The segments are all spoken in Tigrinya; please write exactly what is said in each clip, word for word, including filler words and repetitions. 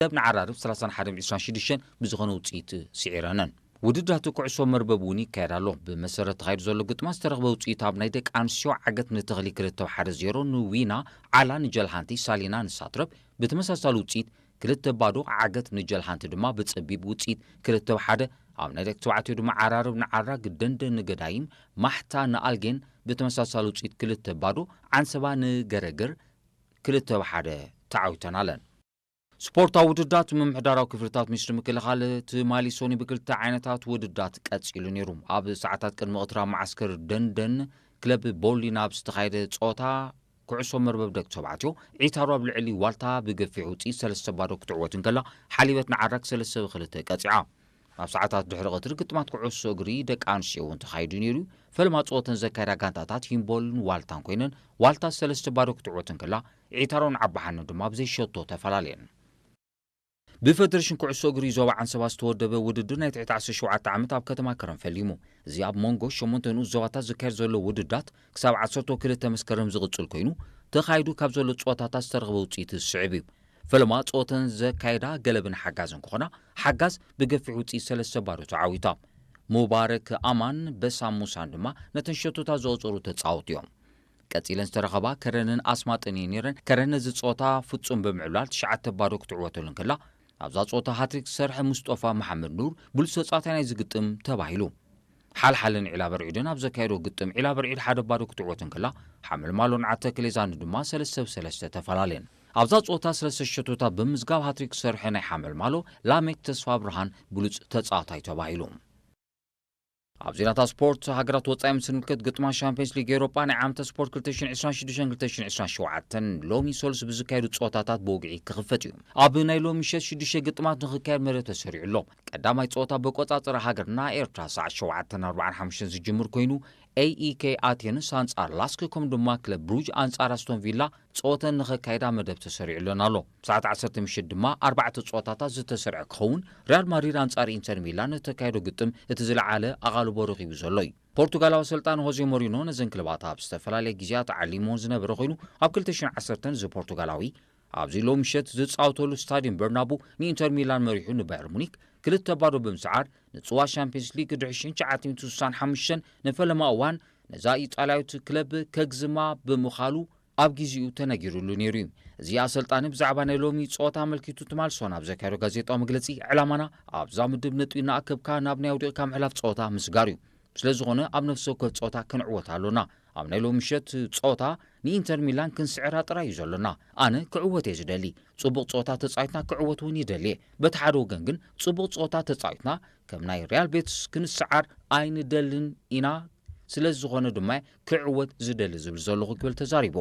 ابن عرارب ثلاثة وواحد عشرين شدشن بزغنو وصيت سعرنن ውድድራት ኩዕሶ መርበብ ውን ይካየዳሎ ብመሰረት ተኻይዱ ዘሎ ግጥማት ዝተረኽበ ውፅኢት ኣብ ናይ ደቂ ኣንስትዮ ዓገት ንተኽሊ ክልተ ሓደ ዜሮ ንዊና ዓላ ንጀልሃንቲ ሳሊና ንሳትረብ ብተመሳሳሊ ውፅኢት ክልተ ባዶ ዓገት ንጀልሃንቲ ድማ ብፀቢብ ውፅኢት ክልተ ሓደ ኣብ ናይ ደቂ ተባዕትዮ ድማ ዓራርብ ንዓራ ግደንደ ንገዳይም ማሕታ ንኣልጌን ብተመሳሳሊ ውፅኢት ክልተ ባዶ ዓንሰባ ንገረገር ክልተ ሓደ ተዓዊተን ኣለን سبورتا ውድዳት ምምሕዳራዊ ክፍልታት ሚኒስትሪ ምክልኻል ትማሊ ሶኒ ብክልተ ዓይነታት ውድዳት ቀፂሉ ነይሩ ኣብ ሰዓታት ቅድሚ ቅትራ ማዓስከር ደንደን ክለብ ቦሊና ኣብ ዝተኻየደ ጾታ ኩዕሶ መርበብ ደቂ ተባዕትዮ ዒታሩ ኣብ ልዕሊ ዋልታ ብገፊሕ ውፅኢት ሰለስተ ባዶ ክትዕወትን ከላ ሓሊበት ንዓራክ ሰለስተ ብክልተ ቀፂዓ ኣብ ሰዓታት ድሕሪ ቅትሪ ግጥማት ኩዕሶ እግሪ ደቂ ኣንስትዮ እውን ተኻይዱ ነይሩ ፈልማ ጾተን ዘካይዳ ጋንታታት ሂምቦልን ዋልታን ኮይነን ዋልታ ሰለስተ ባዶ ክትዕወትን ከላ ዒታሮን ዓባሓን ድማ ብዘይ ሸቶ ተፈላለየን بفدرشن كعسو اغري زوبا عن سبا استودبه وددر ናይ ትሕቲ ዓሰርተ ሸውዓተ ዓመት ኣብ ከተማ ከረም ፈሊሙ እዚ ኣብ ሞንጎ ሸሞንተ ንኡስ ዞባታት ዝካየድ ዘሎ ውድዳት ክሳብ ዓሰርተ ክልተ መስከረም ዝቕፅል ኮይኑ ተኻይዱ ካብ ዘሎ ጾታታት ዝተረኽበ ውፅኢት ዝስዕብ እዩ ፈለማ ጾተን ዘካይዳ ገለብን ሓጋዝን ክኾና ሓጋዝ ብገፊሕ ውፅኢት ሰለስተ ባዶ ተዓዊታ ሙባረክ ኣማን በሳም ሙሳን ድማ ነተን ሸቶታት ዘቕፅሩ ተፃወቱ እዮም ቀፂለን ዝተረኸባ ከረንን ኣስማጥን ነይረን ከረነ ዝጾታ ፍጹም ብምዕብላል ትሽዓተ ባዶ ክትዕወተሉን ከላ ኣብዛ ጾታ ሃትሪክ ሰርሐ ሙስጦፋ መሐመድ ኑር ብልሶ ጻታይ ናይ ዝግጥም ተባሂሉ ሓልሓልን ዒላ በርዒድን ኣብ ዘካየዶ ግጥም ዒላ በርዒድ ሓደ ባዶ ክትዕወትን ከላ ሓመል ማሎን ዓተክሌዛን ድማ ሰለስተ ሰለስተ ተፈላለየን ኣብዛ ጾታ ሰለስተ ሸቶታት ብምዝጋብ ሃትሪክ ሰርሐ ናይ ሓመል ማሎ ላሜክ ተስፋ ብርሃን ብሉጽ ተጻዋታይ ተባሂሉ ኣብ ዜናታት ስፖርት ሃገራት ወጻኢ ምስንምልከት ግጥማ ሻምፒዮንስ ሊግ ኤውሮጳ ናይ ዓመተ ስፖርት ክልተ ሽሕን ዒስራን ሽዱሽተን ክልተ ሽሕን ዒስራን ሸውዓተን ሎሚ ሶልስ ብዝካየዱ ጾታታት ብውግዒ ክኽፈት እዩ ኣብ ናይ ሎሚ ምሸት ሽዱሽተ ግጥማት ንኽካየድ መደብ ተሰሪዑ ኣሎ ቀዳማይ ጾታ ብቆጻጽሪ ሃገርና ኤርትራ ሰዓት ሸውዓተ ኣርባዓን ሓሙሽተን ዝጅምር ኮይኑ ኤኢኬ ኣቴንስ አንጻር ላስክ ከም ድማ ክለብ ብሩጅ አንጻር ኣስቶን ቪላ ጾተን ንኽካየዳ መደብ ተሰሪዑለን ኣሎ ሰዓት ዓሰርተ ምሽት ድማ ኣርባዕተ ጾታታት ዝተሰርዐ ክኸውን ሪያል ማድሪድ አንጻር ኢንተር ሚላን ተካይዶ ግጥም እቲ ዝለዓለ ኣቓልቦ ረኺቡ ዘሎ እዩ ፖርቱጋላዊ ሰልጣን ሆዜ ሞሪኖ ነዘን ክለባት ኣብ ዝተፈላለየ ግዜያት ዓሊሞን ዝነበረ ኮይኑ ኣብ ክልተ ሽሕን ዓሰርተ ዝፖርቱጋላዊ ኣብዚ ሎሚ ምሸት ዝፃወተሉ ስታድየም በርናቡ ንኢንተር ሚላን መሪሑ ንባየር ሙኒክ ክልተ ባዶ ብምስዓር ንጽዋ ሻምፒዮንስ ሊግ ድሕሪ ሽሕን ትሽዓተ ሚእቲ ስሳን ሓሙሽተን ንፈለማ እዋን ነዛ ኢጣልያዊት ክለብ ከግዝማ ብምኻሉ ኣብ ጊዜኡ ተነጊሩሉ ነይሩ እዩ እዚ ኣሰልጣኒ ብዛዕባ ናይ ሎሚ ጾታ መልኪቱ ትማልሶን ኣብ ዘካየዶ ጋዜጣዊ መግለጺ ዕላማና ኣብዛ ምድብ ነጥቢ እናኣከብካ ናብ ናይ ውድቕካ ምሕላፍ ጾታ ምስጋር እዩ ስለዝኾነ ኣብ ነፍሲ ወከፍ ጾታ ክንዕወት ኣሎና ኣብ ናይ ሎሚ ምሸት ጾታ ንኢንተር ሚላን ክንስዕራ ጥራይ እዩ ዘሎና ኣነ ክዕወት እየ ዝደሊ ጽቡቕ ጾታ ተጻዊትና ክዕወት እውን ይደሊ በቲ ሓደ ወገን ግን ጽቡቕ ጾታ ተጻዊትና ከም ናይ ሪያል ቤትስ ክንስዓር ኣይንደልን ኢና ስለዝኾነ ድማ ክዕወት ዝደሊ ዝብል ዘለኹ ክብል ተዛሪቦ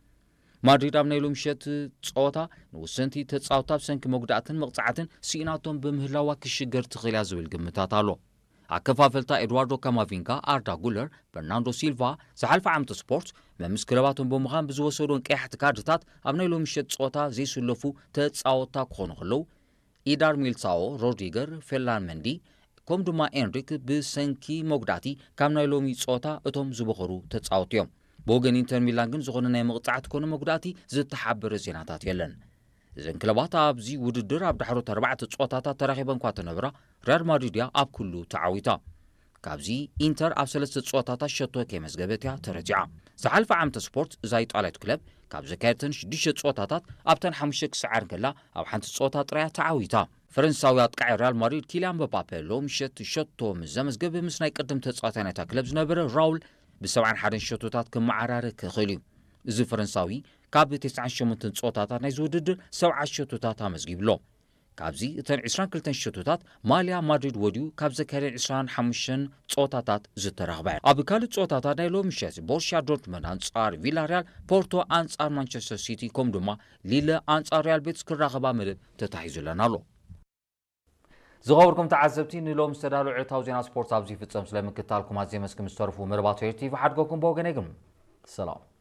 ማድሪድ ኣብ ናይ ሎሚ ምሸት ጾታ ንውሰንቲ ተጻውታ ብሰንኪ መጉዳእትን መቕጻዕትን ሲኢናቶም ብምህላዋ ክሽገር ትኽእል እያ ዝብል ግምታት ኣሎ ኣከፋፈልታ ኤድዋርዶ ካማቪንጋ ኣርዳ ጉለር በርናንዶ ሲልቫ ዝሓልፈ ዓመተ ስፖርት መምስ ክለባቶም ብምዃን ብዝወሰዶን ቀያሕቲ ካርድታት ኣብ ናይ ሎሚ ምሸት ጾታ ዘይስለፉ ተጻወታ ክኾኑ ከለዉ ኢዳር ሚልሳኦ ሮድሪገር ፌርላን መንዲ ከም ድማ ኤንሪክ ብሰንኪ መጉዳእቲ ካብ ናይ ሎሚ ጾታ እቶም ዝበኸሩ ተጻወቱ እዮም ብወገን ኢንተር ሚላን ግን ዝኾነ ናይ መቕጻዕቲ ኮነ መጉዳእቲ ዝተሓበረ ዜናታት የለን እዘን ክለባት ኣብዚ ውድድር ኣብ ዳሕሮት ኣርባዕተ ጾታታት ተራኺበን እኳ ተነብራ ሪያል ማድሪድ እያ ኣብ ኩሉ ተዓዊታ ካብዚ ኢንተር ኣብ ሰለስተ ጾታታት ሸቶ ከይመዝገበት እያ ተረጂዓ ዝሓልፈ ዓመተ ስፖርት እዛ ኢጣልያዊት ክለብ ካብ ዘካየደተን ሽዱሽተ ጾታታት ኣብተን ሓሙሽተ ክስዓር ከላ ኣብ ሓንቲ ጾታ ጥራያ ተዓዊታ ፈረንሳዊ ኣጥቃዒ ሪያል ማድሪድ ኪልያን ምባፔ ሎሚ ምሸት ሸቶ ምስ ዘመዝገበ ምስ ናይ ቅድም ተጻዋታይ ናይታ ክለብ ዝነበረ ራውል ብሰብዓን ሓደን ሸቶታት ክመዓራረ ክኽእል እዩ እዚ ፈረንሳዊ ካብ ትስዓን ሸሞንተ ጾታታት ናይ ዝውድድር ሰብዓተ ሸቶታት ኣመዝጊብሎ ካብዚ እተን ዒስራን ክልተ ሸቶታት ማልያ ማድሪድ ወዲኡ ካብ ዘካየደን ዒስራን ሓሙሽተ ጾታታት ዝተረኽበ ኣብ ካልእ ጾታታት ናይ ሎሚ ምሸት ቦሩሲያ ዶርትመንድ አንጻር ቪላሪያል ፖርቶ አንጻር ማንቸስተር ሲቲ ከም ድማ ሊለ አንጻር ሪያል ቤትስ ክራኸባ መደብ ተታሒዙለን ኣሎ ዝኸበርኩም ተዓዘብቲ ንሎም ዝተዳለዉ ዕለታዊ ዜና ስፖርት ኣብዚ ፍጸም ስለምክትታልኩም ኣዝየ መስክም ዝተረፉ መርባት ቲቪ ሓድገኩም ብወገነይ ግን ሰላም